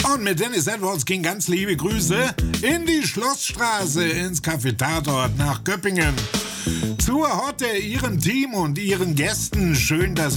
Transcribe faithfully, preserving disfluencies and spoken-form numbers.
Und mit Dennis Edwards ging ganz liebe Grüße in die Schlossstraße, ins Café Tatort nach Göppingen. Zur Hotte, ihrem Team und ihren Gästen. Schön, dass